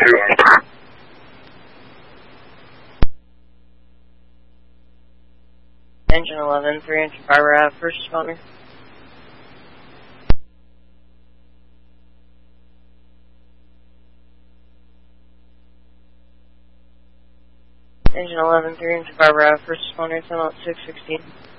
Engine 11, 300 Barbara, first responder. Engine 11, 300 Barbara, first responder, 10 out 616.